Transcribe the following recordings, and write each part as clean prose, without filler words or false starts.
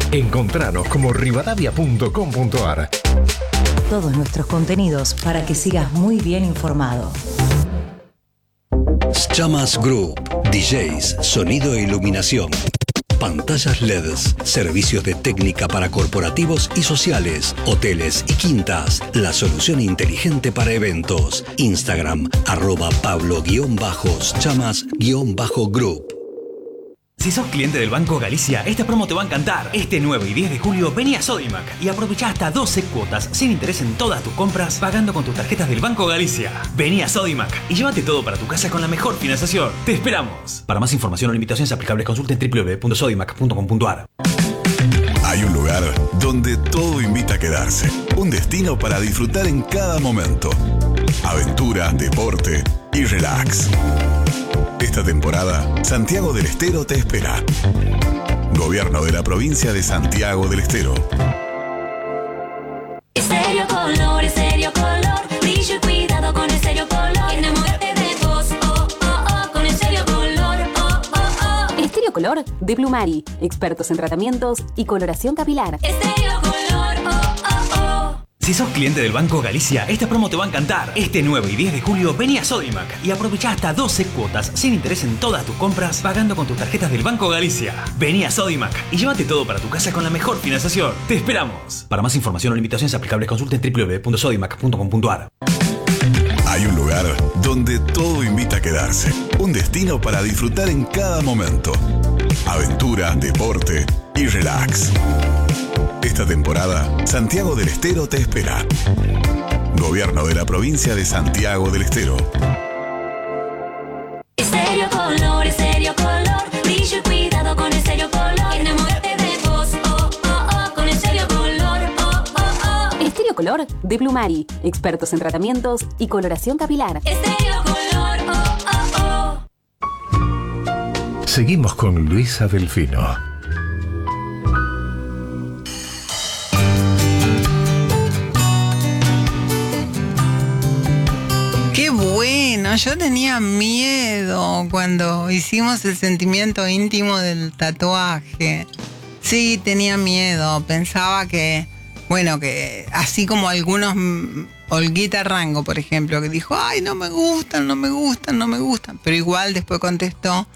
Encontranos como rivadavia.com.ar. Todos nuestros contenidos para que sigas muy bien informado. Chamas Group, DJs, sonido e iluminación, pantallas LEDs, servicios de técnica para corporativos y sociales, hoteles y quintas, la solución inteligente para eventos. Instagram, @Pablo_Chamas_Group. Si sos cliente del Banco Galicia, esta promo te va a encantar. Este 9 y 10 de julio vení a Sodimac y aprovechá hasta 12 cuotas sin interés en todas tus compras pagando con tus tarjetas del Banco Galicia. Vení a Sodimac y llévate todo para tu casa con la mejor financiación. ¡Te esperamos! Para más información o limitaciones aplicables consulta en www.sodimac.com.ar. Hay un lugar donde todo invita a quedarse. Un destino para disfrutar en cada momento. Aventura, deporte y relax. Esta temporada, Santiago del Estero te espera. Gobierno de la provincia de Santiago del Estero. Estéreo Color, brillo y cuidado con Estéreo Color. Enamórate de vos, con Estéreo Color, Estéreo Color de Plumari, expertos en tratamientos y coloración capilar. Estéreo Color, Si sos cliente del Banco Galicia, esta promo te va a encantar. Este 9 y 10 de julio vení a Sodimac y aprovechá hasta 12 cuotas sin interés en todas tus compras pagando con tus tarjetas del Banco Galicia. Vení a Sodimac y llévate todo para tu casa con la mejor financiación. ¡Te esperamos! Para más información o limitaciones aplicables consulta en www.sodimac.com.ar. Hay un lugar donde todo invita a quedarse. Un destino para disfrutar en cada momento. Aventura, deporte y relax. Esta temporada, Santiago del Estero te espera. Gobierno de la provincia de Santiago del Estero. Estéreo Color, brillo y cuidado con Estéreo Color. Enamórate de vos, con Estéreo Color, Estéreo Color de Plumari, expertos en tratamientos y coloración capilar. Estéreo Color, Seguimos con Luisa Delfino. Qué bueno, yo tenía miedo cuando hicimos el sentimiento íntimo del tatuaje. Sí, tenía miedo, pensaba que, bueno, que así como algunos, Olguita Rango, por ejemplo, que dijo, ay, no me gustan, pero igual después contestó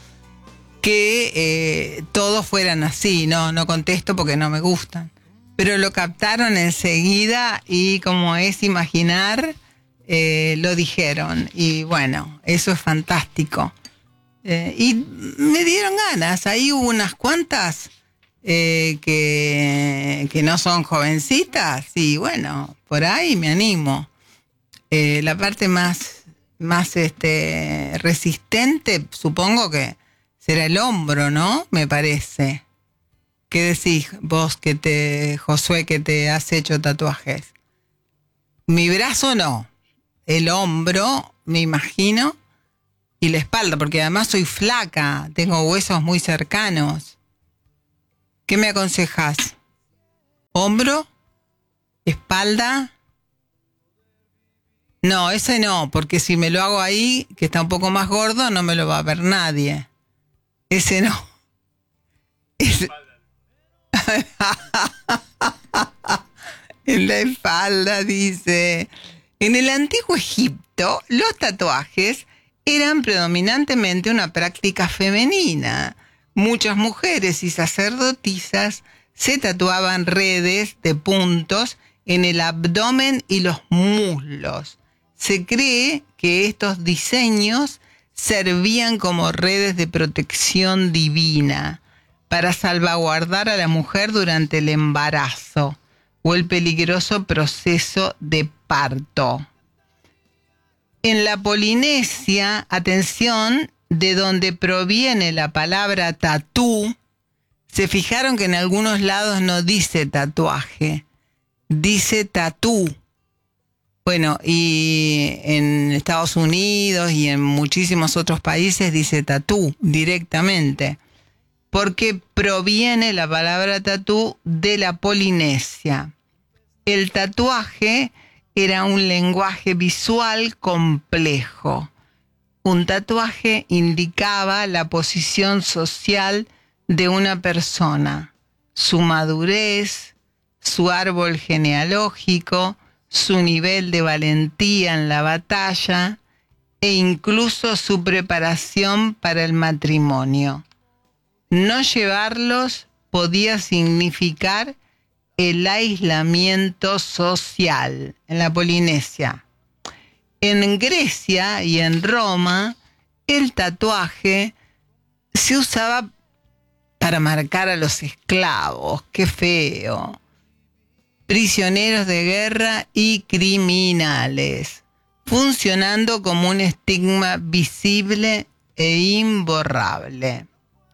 que todos fueran así, no contesto porque no me gustan. Pero lo captaron enseguida y como es imaginar, lo dijeron. Y bueno, eso es fantástico. Y me dieron ganas. Ahí hubo unas cuantas que no son jovencitas y bueno, por ahí me animo. La parte más resistente, supongo que será el hombro, ¿no? Me parece. ¿Qué decís vos, Josué, que te has hecho tatuajes? Mi brazo no. El hombro, me imagino, y la espalda, porque además soy flaca, tengo huesos muy cercanos. ¿Qué me aconsejas? ¿Hombro? ¿Espalda? No, ese no, porque si me lo hago ahí, que está un poco más gordo, no me lo va a ver nadie. Ese no. En la espalda, dice. En el antiguo Egipto, los tatuajes eran predominantemente una práctica femenina. Muchas mujeres y sacerdotisas se tatuaban redes de puntos en el abdomen y los muslos. Se cree que estos diseños servían como redes de protección divina para salvaguardar a la mujer durante el embarazo o el peligroso proceso de parto. En la Polinesia, atención, de donde proviene la palabra tatú, se fijaron que en algunos lados no dice tatuaje, dice tatú. Bueno, y en Estados Unidos y en muchísimos otros países dice tatú directamente, porque proviene la palabra tatú de la Polinesia. El tatuaje era un lenguaje visual complejo. Un tatuaje indicaba la posición social de una persona. su madurez, su árbol genealógico, su nivel de valentía en la batalla e incluso su preparación para el matrimonio. No llevarlos podía significar el aislamiento social en la Polinesia. En Grecia y en Roma, el tatuaje se usaba para marcar a los esclavos, qué feo, prisioneros de guerra y criminales, funcionando como un estigma visible e imborrable.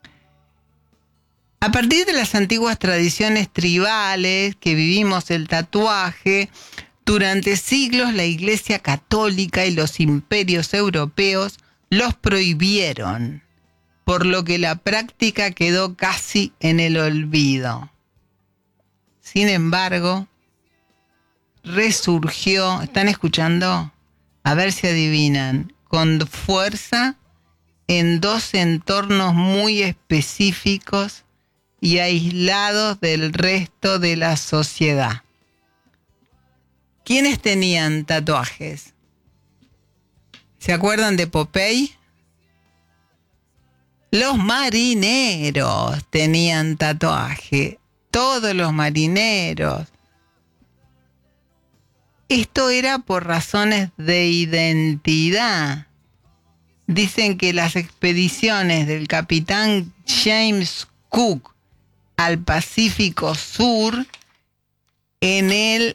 A partir de las antiguas tradiciones tribales que vivimos el tatuaje, durante siglos la Iglesia Católica y los imperios europeos los prohibieron, por lo que la práctica quedó casi en el olvido. Sin embargo, resurgió, ¿están escuchando? A ver si adivinan, con fuerza en dos entornos muy específicos y aislados del resto de la sociedad. ¿Quiénes tenían tatuajes? ¿Se acuerdan de Popeye? Los marineros tenían tatuaje. Todos los marineros. Esto era por razones de identidad. Dicen que las expediciones del capitán James Cook al Pacífico Sur en el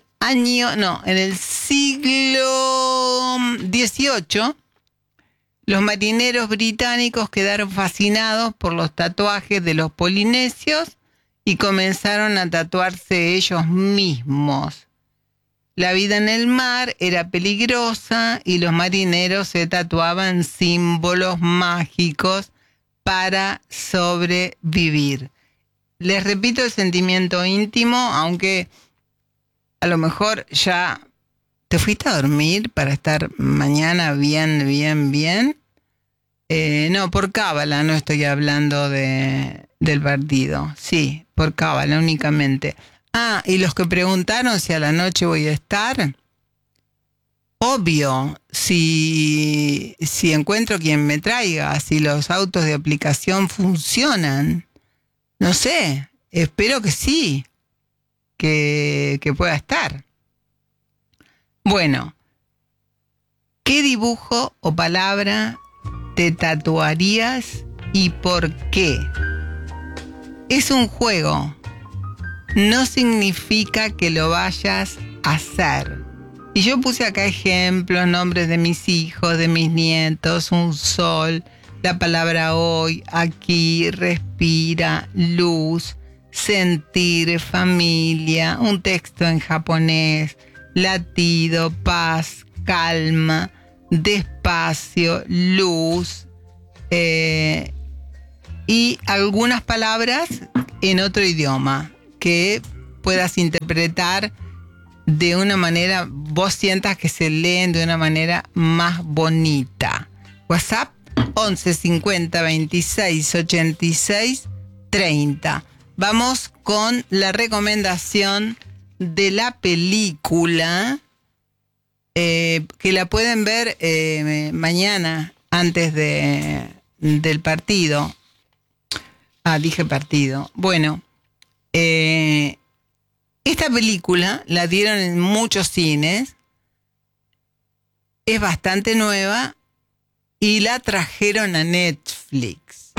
siglo XVIII, los marineros británicos quedaron fascinados por los tatuajes de los polinesios y comenzaron a tatuarse ellos mismos. La vida en el mar era peligrosa y los marineros se tatuaban símbolos mágicos para sobrevivir. Les repito el sentimiento íntimo, aunque a lo mejor ya te fuiste a dormir para estar mañana bien. No, por cábala no estoy hablando del partido. Sí, por cábala únicamente. Y los que preguntaron si a la noche voy a estar, obvio, si encuentro quien me traiga, si los autos de aplicación funcionan, no sé, espero que sí, que pueda estar. Bueno, ¿qué dibujo o palabra te tatuarías y por qué? Es un juego. No significa que lo vayas a hacer. Y yo puse acá ejemplos, nombres de mis hijos, de mis nietos, un sol, la palabra hoy, aquí, respira, luz, sentir, familia, un texto en japonés, latido, paz, calma, despacio, luz, y algunas palabras en otro idioma que puedas interpretar de una manera, vos sientas que se leen de una manera más bonita. WhatsApp 11 50 26 86 30. Vamos con la recomendación de la película que la pueden ver mañana antes del partido. Dije partido. Bueno, esta película la dieron en muchos cines, es bastante nueva y la trajeron a Netflix.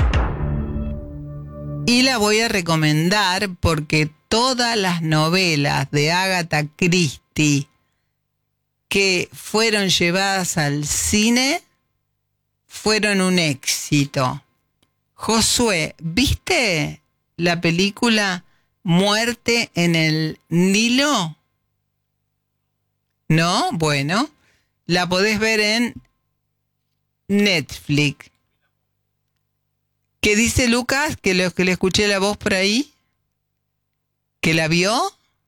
Y la voy a recomendar porque todas las novelas de Agatha Christie que fueron llevadas al cine fueron un éxito. Josué, ¿viste la película Muerte en el Nilo? ¿No? Bueno, la podés ver en Netflix. ¿Qué dice Lucas? Que le escuché la voz por ahí. ¿Que la vio?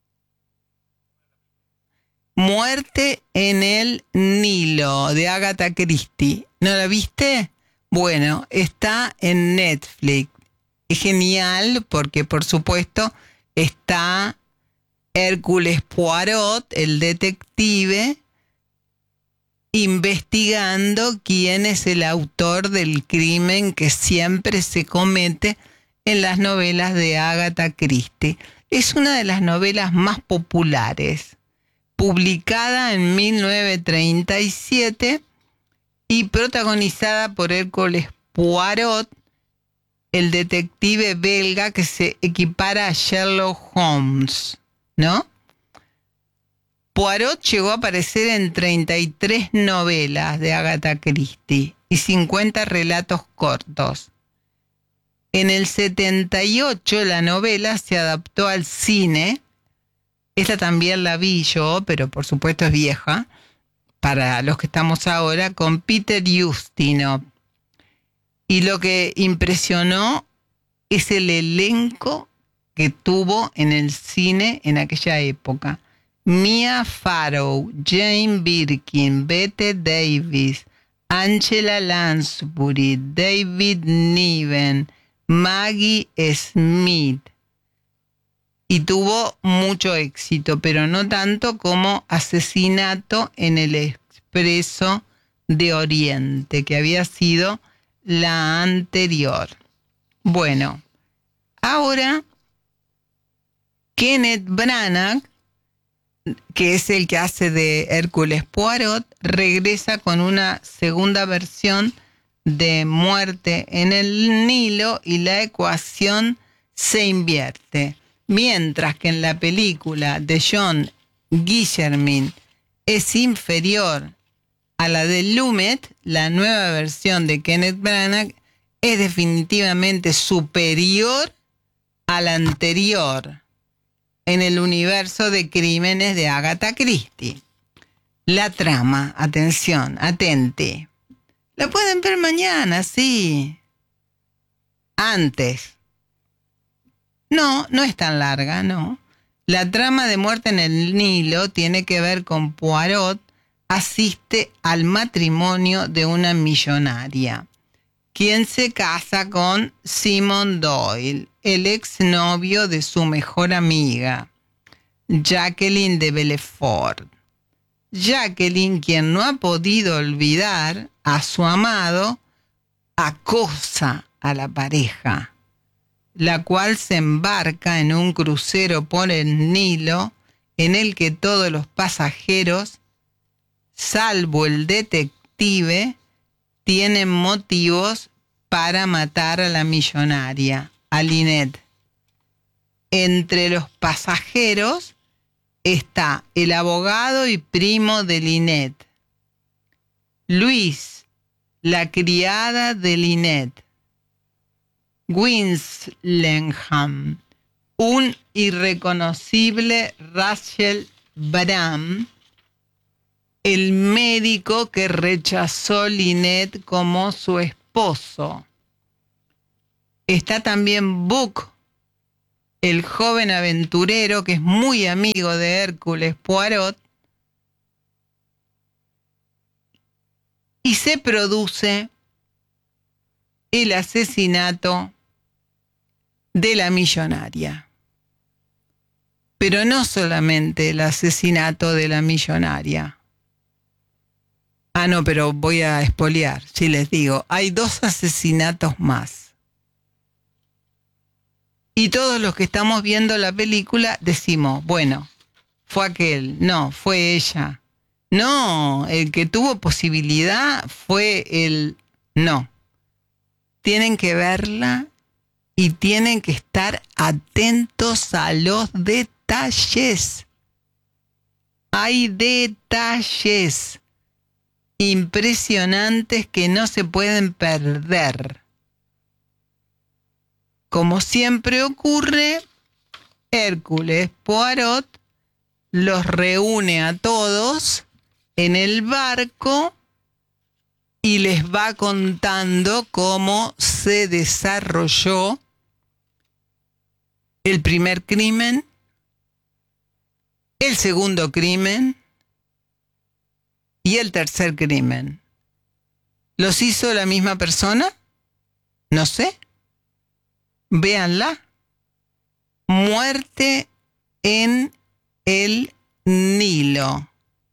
Muerte en el Nilo, de Agatha Christie. ¿No la viste? Bueno, está en Netflix. es genial porque, por supuesto, está Hércules Poirot, el detective, investigando quién es el autor del crimen que siempre se comete en las novelas de Agatha Christie. Es una de las novelas más populares, publicada en 1937 y protagonizada por Hércules Poirot, el detective belga que se equipara a Sherlock Holmes, ¿no? Poirot llegó a aparecer en 33 novelas de Agatha Christie y 50 relatos cortos. En el 78 la novela se adaptó al cine. Esta también la vi yo, pero por supuesto es vieja, para los que estamos ahora, con Peter Ustinov. Y lo que impresionó es el elenco que tuvo en el cine en aquella época. Mia Farrow, Jane Birkin, Bette Davis, Angela Lansbury, David Niven, Maggie Smith. Y tuvo mucho éxito, pero no tanto como Asesinato en el Expreso de Oriente, que había sido la anterior. Bueno, ahora Kenneth Branagh, que es el que hace de Hércules Poirot, regresa con una segunda versión de Muerte en el Nilo y la ecuación se invierte. Mientras que en la película de John Guillermin es inferior a la de Lumet, la nueva versión de Kenneth Branagh es definitivamente superior a la anterior en el universo de crímenes de Agatha Christie. La trama, atención, atente. La pueden ver mañana, sí. Antes. No es tan larga, no. La trama de Muerte en el Nilo tiene que ver con Poirot asiste al matrimonio de una millonaria, quien se casa con Simon Doyle, el exnovio de su mejor amiga, Jacqueline de Belfort. Jacqueline, quien no ha podido olvidar a su amado, acosa a la pareja, la cual se embarca en un crucero por el Nilo en el que todos los pasajeros, salvo el detective, tienen motivos para matar a la millonaria, a Lynette. Entre los pasajeros está el abogado y primo de Lynette, Luis, la criada de Lynette, Winslenham, un irreconocible Rachel Bram, el médico que rechazó Lynette como su esposo. Está también Buck, el joven aventurero que es muy amigo de Hércules Poirot. Y se produce el asesinato de la millonaria. Pero no solamente el asesinato de la millonaria. No, pero voy a espolear, si les digo. Hay 2 asesinatos más. Y todos los que estamos viendo la película decimos, bueno, fue aquel, no, fue ella. No, el que tuvo posibilidad fue el... No. Tienen que verla y tienen que estar atentos a los detalles. Hay detalles impresionantes que no se pueden perder. Como siempre ocurre, Hércules Poirot los reúne a todos en el barco y les va contando cómo se desarrolló el primer crimen, el segundo crimen y el tercer crimen. ¿Los hizo la misma persona? No sé. véanla. Muerte en el Nilo.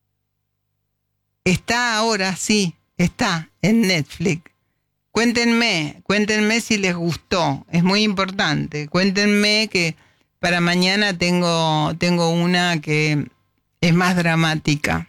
Está ahora, sí, está en Netflix. Cuéntenme si les gustó, es muy importante. Cuéntenme que para mañana tengo una que es más dramática.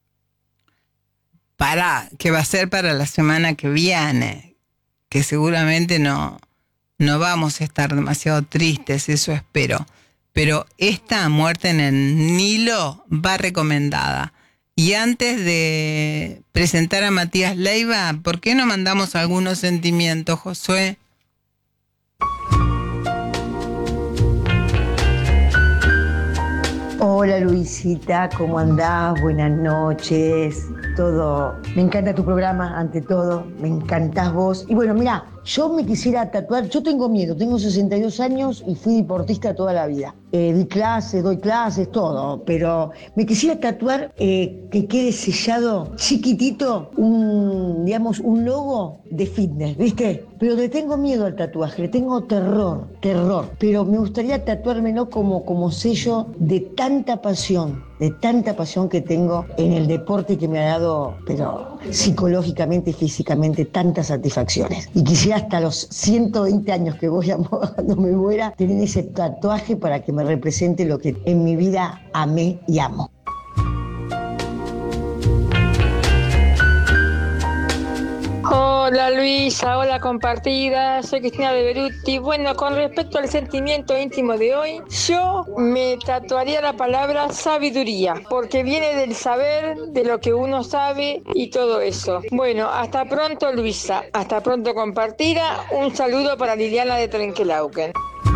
Que va a ser para la semana que viene, que seguramente no vamos a estar demasiado tristes, eso espero. Pero esta Muerte en el Nilo va recomendada. Y antes de presentar a Matías Leiva, ¿por qué no mandamos algunos sentimientos, Josué? Hola Luisita, ¿cómo andás? Buenas noches. Todo. Me encanta tu programa, ante todo. Me encantás vos. Y bueno, mira, yo me quisiera tatuar. Yo tengo miedo, tengo 62 años y fui deportista toda la vida. Doy clases, todo. Pero me quisiera tatuar que quede sellado chiquitito un logo de fitness, ¿viste? Pero le tengo miedo al tatuaje, le tengo terror. Pero me gustaría tatuármelo como sello de tanta pasión que tengo en el deporte que me ha dado, pero psicológicamente y físicamente, tantas satisfacciones. Y quisiera hasta los 120 años que voy a cuando me muera, tener ese tatuaje para que me represente lo que en mi vida amé y amo. Hola Luisa, hola compartida, soy Cristina de Beruti. Bueno, con respecto al sentimiento íntimo de hoy, yo me tatuaría la palabra sabiduría, porque viene del saber, de lo que uno sabe y todo eso. Bueno, hasta pronto Luisa, hasta pronto compartida, un saludo para Liliana de Trenquelauquen.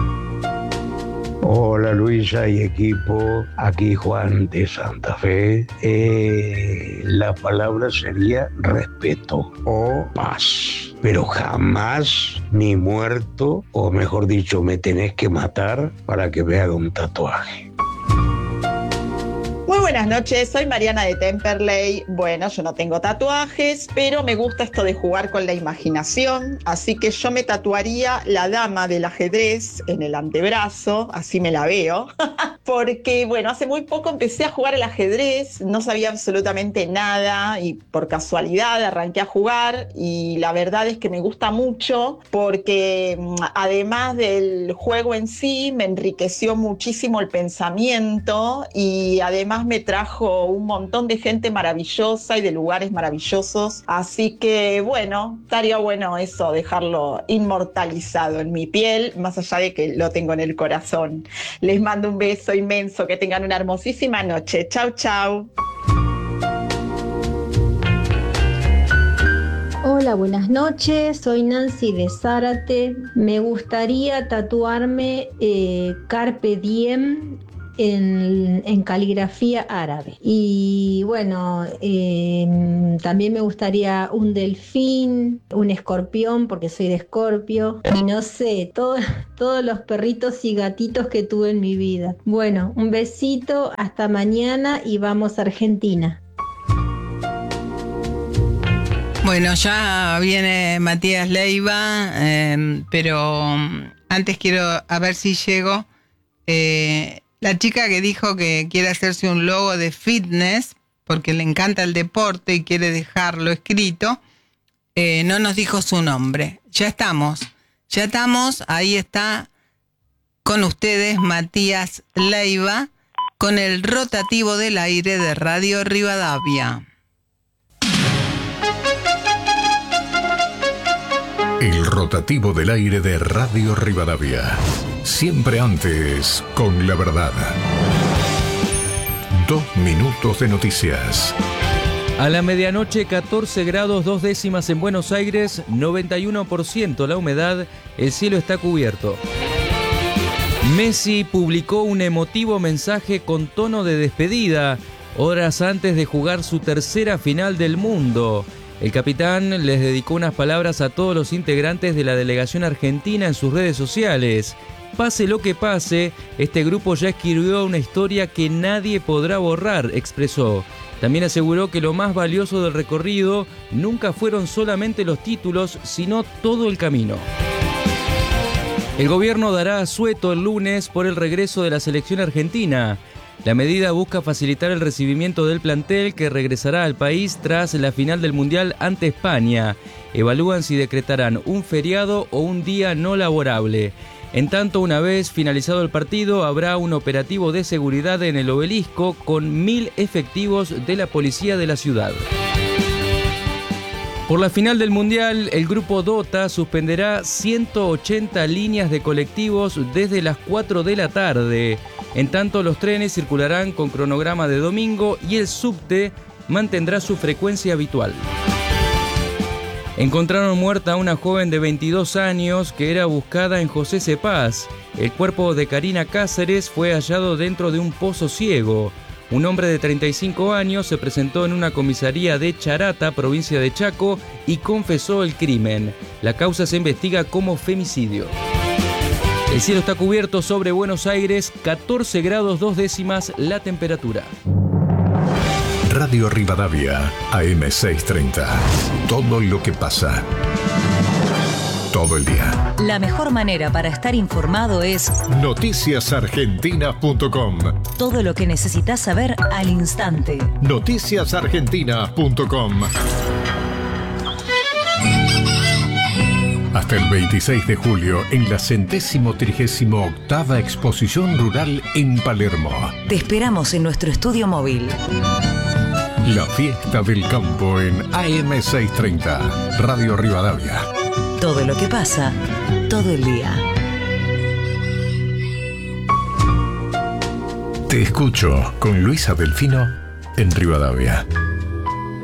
Hola Luisa y equipo, aquí Juan de Santa Fe. La palabra sería respeto o paz, pero jamás ni muerto, o mejor dicho, me tenés que matar para que me haga un tatuaje. Muy buenas noches, soy Mariana de Temperley. Bueno, yo no tengo tatuajes, pero me gusta esto de jugar con la imaginación, así que yo me tatuaría la dama del ajedrez en el antebrazo, así me la veo, porque bueno, hace muy poco empecé a jugar al ajedrez, no sabía absolutamente nada y por casualidad arranqué a jugar y la verdad es que me gusta mucho porque además del juego en sí me enriqueció muchísimo el pensamiento y además me trajo un montón de gente maravillosa y de lugares maravillosos, así que bueno, estaría bueno eso, dejarlo inmortalizado en mi piel, más allá de que lo tengo en el corazón. Les mando un beso inmenso, que tengan una hermosísima noche. Chau, chau. Hola, buenas noches, soy Nancy de Zárate. Me gustaría tatuarme Carpe Diem en caligrafía árabe. Y bueno, también me gustaría un delfín, un escorpión, porque soy de Escorpio, y no sé, todos los perritos y gatitos que tuve en mi vida. Bueno, un besito, hasta mañana y vamos a Argentina. Bueno, ya viene Matías Leiva, pero antes quiero a ver si llego. La chica que dijo que quiere hacerse un logo de fitness porque le encanta el deporte y quiere dejarlo escrito, no nos dijo su nombre. Ya estamos, ahí está con ustedes Matías Leiva con el rotativo del aire de Radio Rivadavia. El rotativo del aire de Radio Rivadavia. Siempre antes con la verdad. 2 minutos de noticias. A la medianoche, 14 grados 2 décimas en Buenos Aires, 91% la humedad, el cielo está cubierto. Messi publicó un emotivo mensaje con tono de despedida, horas antes de jugar su tercera final del mundo. El capitán les dedicó unas palabras a todos los integrantes de la delegación argentina en sus redes sociales. Pase lo que pase, este grupo ya escribió una historia que nadie podrá borrar, expresó. También aseguró que lo más valioso del recorrido nunca fueron solamente los títulos, sino todo el camino. El gobierno dará asueto el lunes por el regreso de la selección argentina. La medida busca facilitar el recibimiento del plantel que regresará al país tras la final del Mundial ante España. Evalúan si decretarán un feriado o un día no laborable. En tanto, una vez finalizado el partido, habrá un operativo de seguridad en el Obelisco con 1.000 efectivos de la policía de la ciudad. Por la final del Mundial, el grupo Dota suspenderá 180 líneas de colectivos desde las 4 de la tarde. En tanto, los trenes circularán con cronograma de domingo y el subte mantendrá su frecuencia habitual. Encontraron muerta a una joven de 22 años que era buscada en José Cepaz. El cuerpo de Karina Cáceres fue hallado dentro de un pozo ciego. Un hombre de 35 años se presentó en una comisaría de Charata, provincia de Chaco, y confesó el crimen. La causa se investiga como femicidio. El cielo está cubierto sobre Buenos Aires, 14 grados 2 décimas la temperatura. Radio Rivadavia, AM630. Todo lo que pasa. Todo el día. La mejor manera para estar informado es noticiasargentina.com. todo lo que necesitas saber al instante. Noticiasargentina.com. Hasta el 26 de julio en la 138ª Exposición Rural en Palermo. Te esperamos en nuestro estudio móvil. La fiesta del campo en AM630. Radio Rivadavia. Todo lo que pasa, todo el día. Te escucho con Luisa Delfino en Rivadavia.